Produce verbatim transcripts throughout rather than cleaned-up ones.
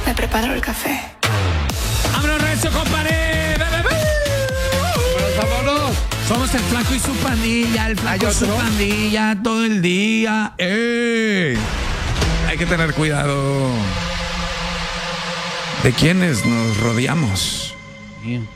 Me preparo el café. ¡Vámonos, recio, compadre! ¡Vámonos! Somos el flaco y su pandilla, el flaco y su pandilla todo el día. ¡Ey! Hay que tener cuidado de quienes nos rodeamos. Bien.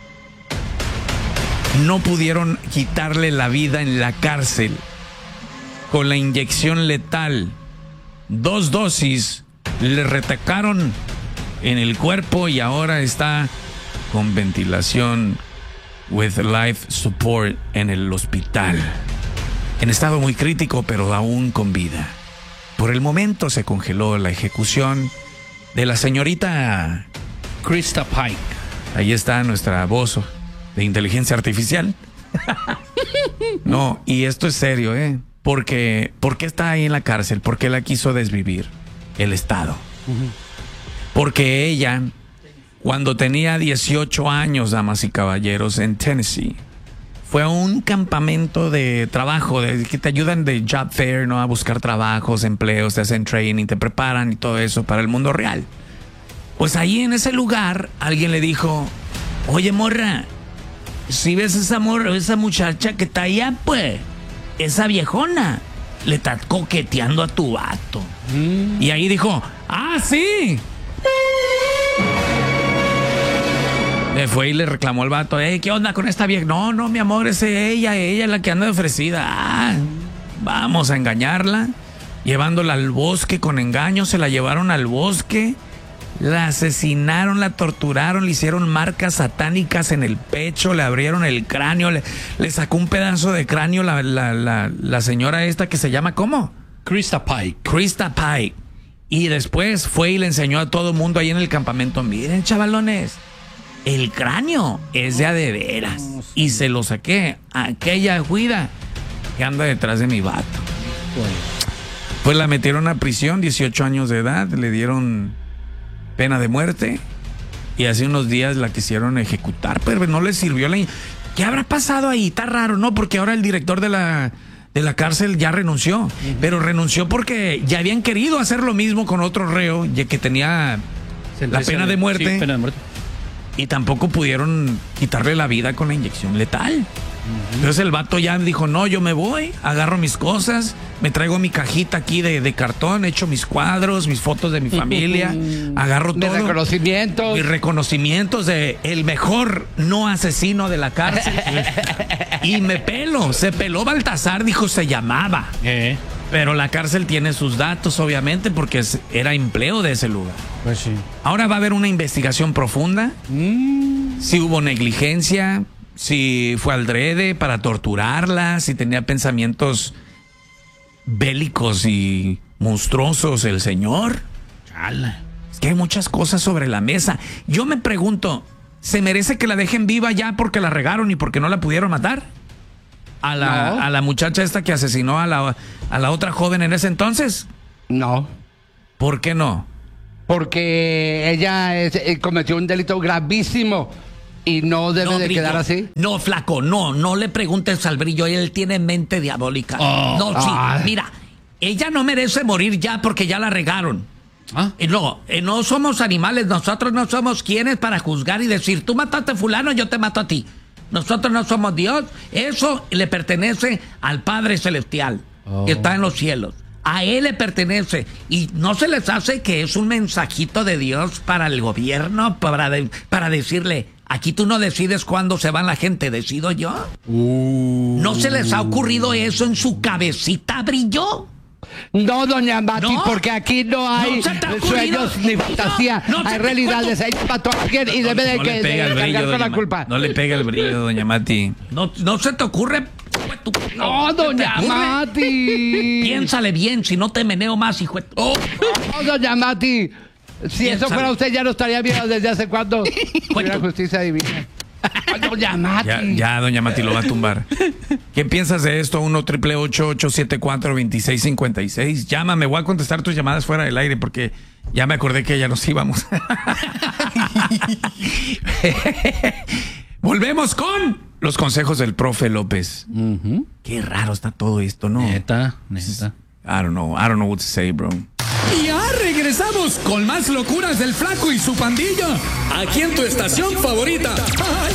No pudieron quitarle la vida en la cárcel con la inyección letal. Dos dosis le retacaron en el cuerpo y ahora está con ventilación with life support en el hospital. En estado muy crítico, pero aún con vida. Por el momento se congeló la ejecución de la señorita Krista Pike. Ahí está nuestra voz de inteligencia artificial. No, y esto es serio, ¿eh? Porque, ¿por qué está ahí en la cárcel? ¿Por qué la quiso desvivir el Estado? Uh-huh. Porque ella, cuando tenía dieciocho años, damas y caballeros, en Tennessee, fue a un campamento de trabajo, de, que te ayudan de job fair, ¿no? A buscar trabajos, empleos, te hacen training, te preparan y todo eso para el mundo real. Pues ahí en ese lugar, alguien le dijo, oye, morra, si ves esa morra, esa muchacha que está allá, pues, esa viejona le está coqueteando a tu vato. Mm. Y ahí dijo, ¡ah, sí! Le fue y le reclamó al vato, hey, ¿qué onda con esta vieja? No, no, mi amor, es ella, ella es la que anda de ofrecida. Ah, vamos a engañarla. Llevándola al bosque con engaño, se la llevaron al bosque. La asesinaron, la torturaron, le hicieron marcas satánicas en el pecho, le abrieron el cráneo, le, le sacó un pedazo de cráneo la, la, la, la señora esta que se llama, ¿cómo? Krista Pike. Krista Pike. Y después fue y le enseñó a todo el mundo ahí en el campamento, miren, chavalones, el cráneo es de a de veras. Oh, sí. Y se lo saqué a aquella juida que anda detrás de mi vato. Pues la metieron a prisión, dieciocho años de edad, le dieron pena de muerte y hace unos días la quisieron ejecutar, pero no les sirvió la... ¿Qué habrá pasado ahí? Está raro, ¿no? Porque ahora el director de la, de la cárcel ya renunció, uh-huh. Pero renunció porque ya habían querido hacer lo mismo con otro reo ya que tenía la pena de muerte, sí, pena de muerte y tampoco pudieron quitarle la vida con la inyección letal. Uh-huh. Entonces el vato ya dijo, no, yo me voy, agarro mis cosas, me traigo mi cajita aquí de, de cartón, echo mis cuadros, mis fotos de mi familia, agarro todo. Mis reconocimientos. Mis reconocimientos de el mejor no asesino de la cárcel. Y me pelo, se peló Baltasar, dijo, se llamaba. Eh. Pero la cárcel tiene sus datos, obviamente, porque era empleo de ese lugar. Pues sí. Ahora va a haber una investigación profunda. Mm. Si hubo negligencia, si fue adrede para torturarla, si tenía pensamientos bélicos y monstruosos el señor. Chala. Es que hay muchas cosas sobre la mesa. Yo me pregunto, ¿se merece que la dejen viva ya porque la regaron y porque no la pudieron matar? A la, no. a la muchacha esta que asesinó a la, a la otra joven en ese entonces. No. ¿Por qué no? Porque ella es, eh, cometió un delito gravísimo. Y no debe no, de brillo. Quedar así. No, flaco, no, no le preguntes al Brillo, él tiene mente diabólica. Oh, no, sí, ay. Mira, ella no merece morir ya porque ya la regaron. ¿Ah? No, no somos animales, nosotros no somos quienes para juzgar y decir, tú mataste a fulano, yo te mato a ti. Nosotros no somos Dios, eso le pertenece al Padre Celestial, oh. que está en los cielos. A él le pertenece. Y no se les hace que es un mensajito de Dios para el gobierno, para, de, para decirle, aquí tú no decides cuándo se va la gente, decido yo. Uh. ¿No se les ha ocurrido eso en su cabecita, Brillo? No, doña Mati, ¿no? Porque aquí no hay ¿No sueños ni fantasía, no, no hay realidades, hay mató a alguien y debe de no que de cargar con la culpa. No le pega el brillo, doña Mati. No, no se te ocurre. No, doña Mati. Piénsale bien, si no te meneo más, hijo. Oh. No, doña Mati. Si Piénsale. Eso fuera usted, ya no estaría bien desde hace cuándo. La justicia divina. Doña Mati. Ya, ya, doña Mati lo va a tumbar. ¿Qué piensas de esto? uno, ocho ocho ocho, siete cuatro, dos seis cinco seis. Llámame, voy a contestar tus llamadas fuera del aire porque ya me acordé que ya nos íbamos. Volvemos con los consejos del profe López. Uh-huh. Qué raro está todo esto, ¿no? Neta, neta. I don't know, I don't know what to say, bro. Ya regresamos. Regresamos con más locuras del Flaco y su pandilla. Aquí en tu estación favorita. Ay.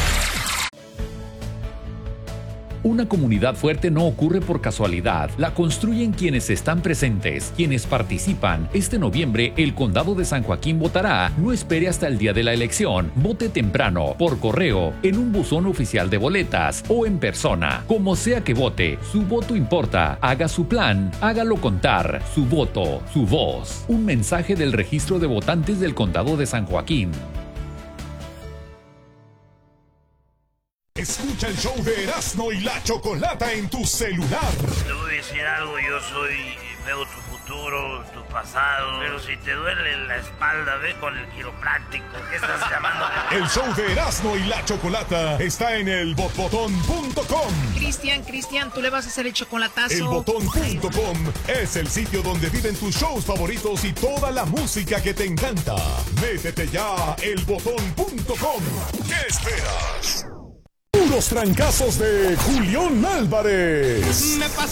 Una comunidad fuerte no ocurre por casualidad, la construyen quienes están presentes, quienes participan. Este noviembre, el Condado de San Joaquín votará. No espere hasta el día de la elección. Vote temprano, por correo, en un buzón oficial de boletas o en persona. Como sea que vote, su voto importa. Haga su plan, hágalo contar. Su voto, su voz. Un mensaje del Registro de Votantes del Condado de San Joaquín. Escucha el show de Erasmo y la Chocolata en tu celular. Te voy a decir algo, yo soy, veo tu futuro, tu pasado, pero si te duele la espalda, ve con el quiropráctico. ¿Qué estás llamando? El show de Erasmo y la Chocolata está en el botbotón punto com. Cristian, Cristian, tú le vas a hacer el chocolatazo. El botón punto com es el sitio donde viven tus shows favoritos y toda la música que te encanta. Métete ya a el botón punto com. ¿Qué esperas? Puros trancazos de Julián Álvarez. Me